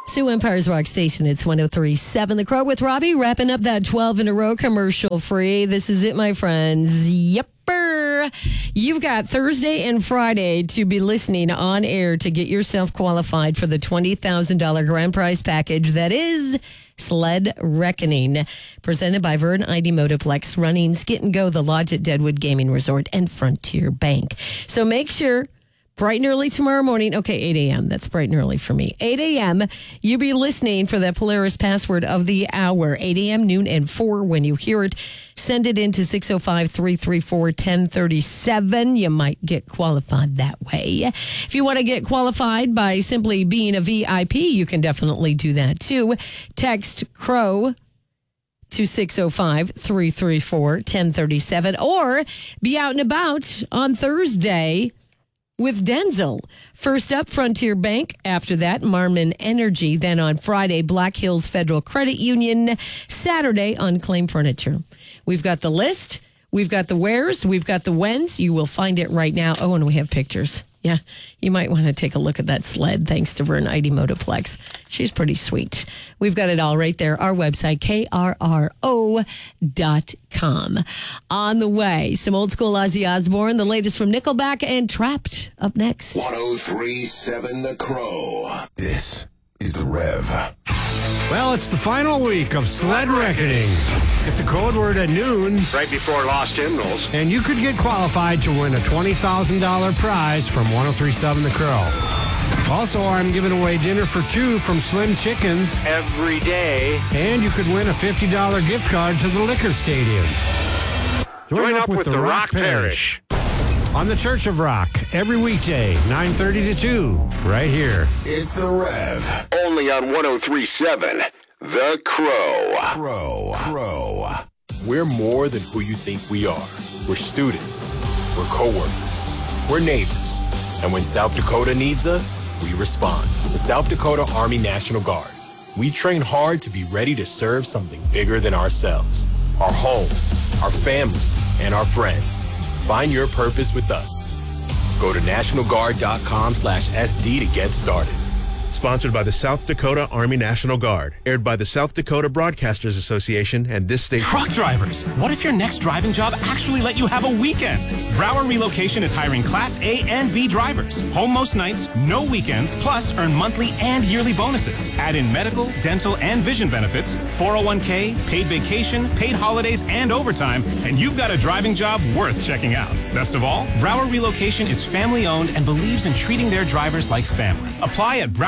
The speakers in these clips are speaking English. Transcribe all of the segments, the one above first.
Sioux Empire's Rock Station. It's 103.7 The Crow with Robbie, wrapping up that 12 in a row commercial free. This is it, my friends. Yepper. You've got Thursday and Friday to be listening on air to get yourself qualified for the $20,000 grand prize package that is Sled Reckoning, presented by Vern ID Motorplex, running Skit and Go, the Lodge at Deadwood Gaming Resort, and Frontier Bank. So make sure, bright and early tomorrow morning, okay, 8 a.m., that's bright and early for me, 8 a.m., you be listening for that Polaris password of the hour, 8 a.m., noon, and 4. When you hear it, send it in to 605-334-1037. You might get qualified that way. If you want to get qualified by simply being a VIP, you can definitely do that too. Text CROW to 605-334-1037, or be out and about on Thursday with Denzel. First up, Frontier Bank. After that, Marmon Energy. Then on Friday, Black Hills Federal Credit Union. Saturday, Unclaimed Furniture. We've got the list. We've got the wheres. We've got the whens. You will find it right now. Oh, and we have pictures. Yeah, you might want to take a look at that sled, thanks to Vern ID Motorplex. She's pretty sweet. We've got it all right there. Our website, krro.com. On the way, some old school Ozzy Osbourne, the latest from Nickelback, and Trapped up next. 103.7 The Crow. This is The Rev. Well, it's the final week of Sled Reckoning. It's a code word at noon. Right before Lost Hymnals. And you could get qualified to win a $20,000 prize from 103.7 The Crow. Also, I'm giving away dinner for two from Slim Chickens Every day. And you could win a $50 gift card to the Liquor Stadium. Join up with the Rock Parish. On the Church of Rock, every weekday, 9:30 to 2, right here. It's The Rev. Only on 103.7 The Crow. Crow. We're more than who you think we are. We're students. We're coworkers. We're neighbors. And when South Dakota needs us, we respond. The South Dakota Army National Guard. We train hard to be ready to serve something bigger than ourselves. Our home, our families, and our friends. Find your purpose with us. Go to nationalguard.com/SD to get started. Sponsored by the South Dakota Army National Guard. Aired by the South Dakota Broadcasters Association and this station. Truck drivers, what if your next driving job actually let you have a weekend? Brower Relocation is hiring Class A and B drivers. Home most nights, no weekends, plus earn monthly and yearly bonuses. Add in medical, dental, and vision benefits, 401k, paid vacation, paid holidays, and overtime, and you've got a driving job worth checking out. Best of all, Brower Relocation is family-owned and believes in treating their drivers like family. Apply at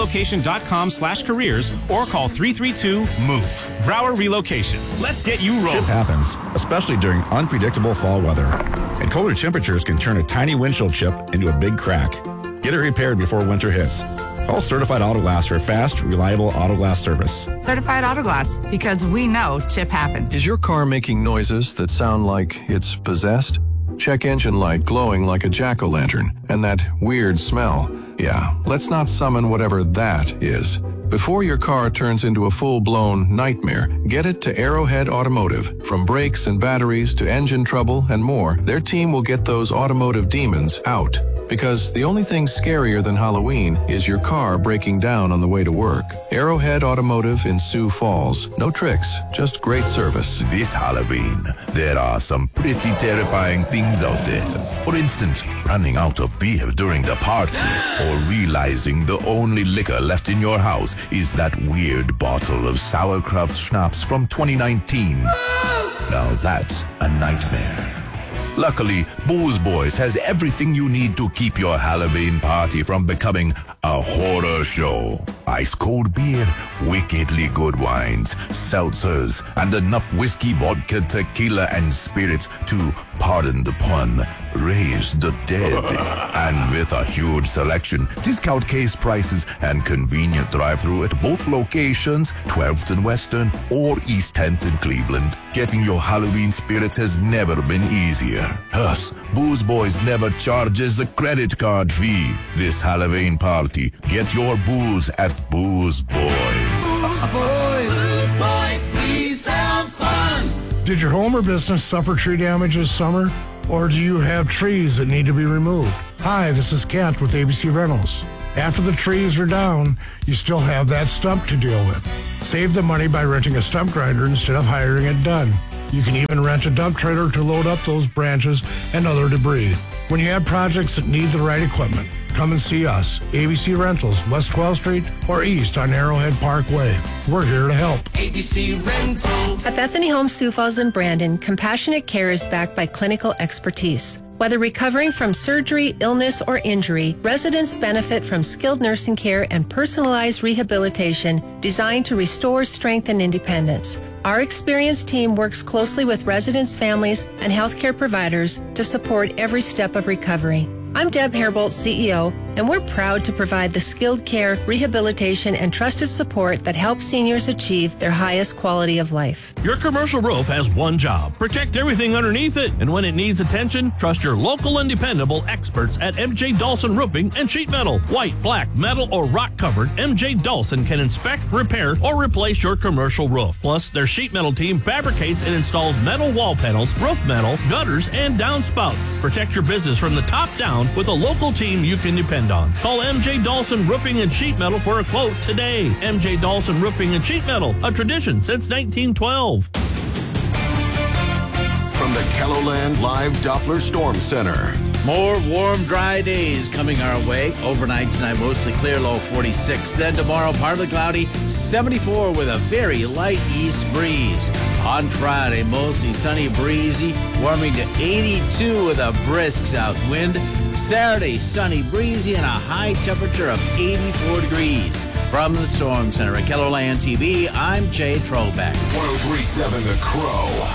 browerrelocation.com/careers or call 332-MOVE. Brower Relocation. Let's get you rolling. Chip happens, especially during unpredictable fall weather. And colder temperatures can turn a tiny windshield chip into a big crack. Get it repaired before winter hits. Call Certified Auto Glass for fast, reliable auto glass service. Certified Auto Glass, because we know chip happens. Is your car making noises that sound like it's possessed? Check engine light glowing like a jack-o'-lantern and that weird smell. Yeah, let's not summon whatever that is. Before your car turns into a full-blown nightmare, get it to Arrowhead Automotive. From brakes and batteries to engine trouble and more, their team will get those automotive demons out. Because the only thing scarier than Halloween is your car breaking down on the way to work. Arrowhead Automotive in Sioux Falls. No tricks, just great service. This Halloween, there are some pretty terrifying things out there. For instance, running out of beer during the party, or realizing the only liquor left in your house is that weird bottle of sauerkraut schnapps from 2019. Now that's a nightmare. Luckily, Booze Boys has everything you need to keep your Halloween party from becoming a horror show. Ice cold beer, wickedly good wines, seltzers, and enough whiskey, vodka, tequila, and spirits to, pardon the pun, raise the dead. And with a huge selection, discount case prices, and convenient drive-thru at both locations, 12th and Western or East 10th and Cleveland, getting your Halloween spirits has never been easier. Plus, Booze Boys never charges a credit card fee. This Halloween party, get your booze at Booze Boys. Booze Boys! Booze Boys, please sound fun! Did your home or business suffer tree damage this summer? Or do you have trees that need to be removed? Hi, this is Kent with ABC Rentals. After the trees are down, you still have that stump to deal with. Save the money by renting a stump grinder instead of hiring it done. You can even rent a dump trailer to load up those branches and other debris. When you have projects that need the right equipment, come and see us, ABC Rentals, West 12th Street or east on Arrowhead Parkway. We're here to help. ABC Rentals. At Bethany Home Sioux Falls in Brandon, compassionate care is backed by clinical expertise. Whether recovering from surgery, illness, or injury, residents benefit from skilled nursing care and personalized rehabilitation designed to restore strength and independence. Our experienced team works closely with residents' families and healthcare providers to support every step of recovery. I'm Deb Hairbolt, CEO, and we're proud to provide the skilled care, rehabilitation, and trusted support that helps seniors achieve their highest quality of life. Your commercial roof has one job: protect everything underneath it. And when it needs attention, trust your local and dependable experts at MJ Dawson Roofing and Sheet Metal. White, black, metal, or rock covered, MJ Dawson can inspect, repair, or replace your commercial roof. Plus, their sheet metal team fabricates and installs metal wall panels, roof metal, gutters, and downspouts. Protect your business from the top down with a local team you can depend on. Call MJ Dawson Roofing and Sheet Metal for a quote today. MJ Dawson Roofing and Sheet Metal, a tradition since 1912. From the KELOLAND Live Doppler Storm Center. More warm, dry days coming our way. Overnight tonight, mostly clear, low 46. Then tomorrow, partly cloudy, 74 with a very light east breeze. On Friday, mostly sunny, breezy, warming to 82 with a brisk south wind. Saturday, sunny, breezy, and a high temperature of 84 degrees. From the Storm Center at KELOLAND TV, I'm Jay Trobeck. 1037 The Crow.